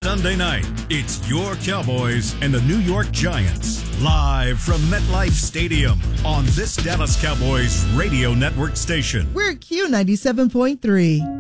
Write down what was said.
Sunday night, it's your Cowboys and the New York Giants. Live from MetLife Stadium on this Dallas Cowboys radio network station. We're Q97.3.